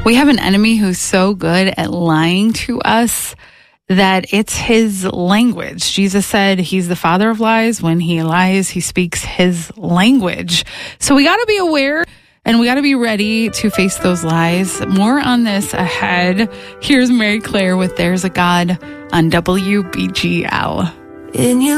We have an enemy who's so good at lying to us that it's his language. Jesus said he's the father of lies. When he lies, he speaks his language. So we got to be aware and we got to be ready to face those lies. More on this ahead. Here's Mary Claire with There's a God on WBGL.